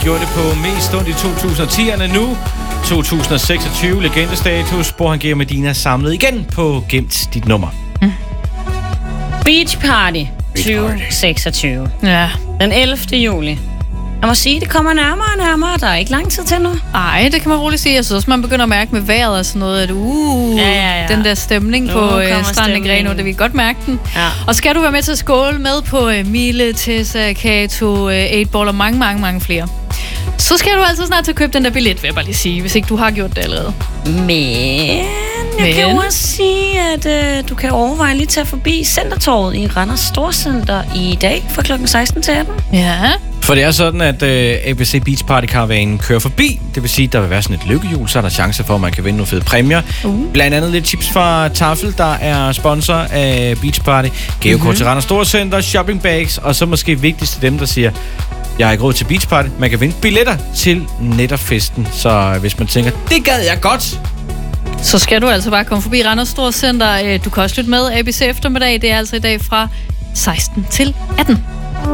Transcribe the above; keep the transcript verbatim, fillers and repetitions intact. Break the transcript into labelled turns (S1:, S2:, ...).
S1: gjorde det på mest stund i to tusind og tierne. Nu, to tusind og seksogtyve, legendestatus. Borhan G og Medina samlet igen på Gemt dit nummer.
S2: Mm. Beach Party tyve seksogtyve.
S3: Ja.
S2: Den ellevte juli. Jeg må sige, det kommer nærmere og nærmere. Der er ikke lang tid til nu.
S3: Ej, det kan man roligt sige. Jeg synes også, man begynder at mærke med vejret og sådan noget, at uh,
S2: ja, ja, ja.
S3: den der stemning
S2: nu
S3: på øh, stranden i Grenaa, det vil godt mærke den.
S2: Ja.
S3: Og skal du være med til at skåle med på øh, Mille, Tessa, Kato, øh, otte ball og mange, mange, mange flere, så skal du altså snart til at købe den der billet, vil jeg bare lige sige, hvis ikke du har gjort det allerede.
S2: Men jeg Men. kan jo også sige, at øh, du kan overveje lige at tage forbi Centertorvet i Randers Storcenter i dag fra klokken seksten til atten.
S3: Ja.
S1: For det er sådan, at øh, A B C Beach Party Karavanen kører forbi. Det vil sige, at der vil være sådan et lykkehjul, så er der chance for, at man kan vinde nogle fede præmier. Uh. Blandt andet lidt chips fra Tafel, der er sponsor af Beach Party. Geokort mm-hmm. til Randers Storcenter, shopping bags, og så måske vigtigst til dem, der siger, jeg har ikke råd til Beach Party. Man kan vinde billetter til netop festen. Så hvis man tænker, det gad jeg godt,
S3: så skal du altså bare komme forbi Randers Storcenter. Du kan også lytte med A B C eftermiddag. Det er altså i dag fra seksten til atten.